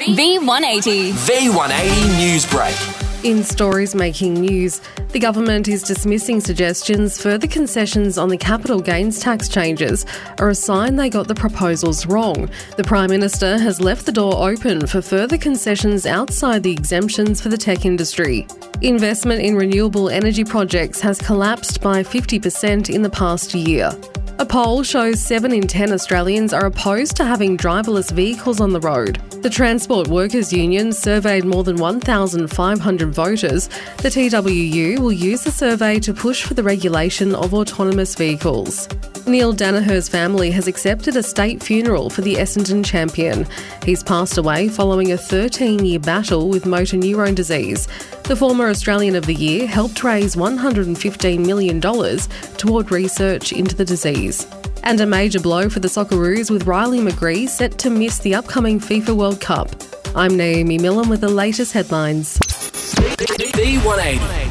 V180. V180 News Break. In stories making news, the government is dismissing suggestions further concessions on the capital gains tax changes are a sign they got the proposals wrong. The Prime Minister has left the door open for further concessions outside the exemptions for the tech industry. Investment in renewable energy projects has collapsed by 50% in the past year. A poll shows 7 in 10 Australians are opposed to having driverless vehicles on the road. The Transport Workers Union surveyed more than 1,500 voters. The TWU will use the survey to push for the regulation of autonomous vehicles. Neil Danaher's family has accepted a state funeral for the Essendon champion. He's passed away following a 13-year battle with motor neurone disease. The former Australian of the Year helped raise $115 million toward research into the disease. And a major blow for the Socceroos, with Riley McGree set to miss the upcoming FIFA World Cup. I'm Naomi Millen with the latest headlines. V180.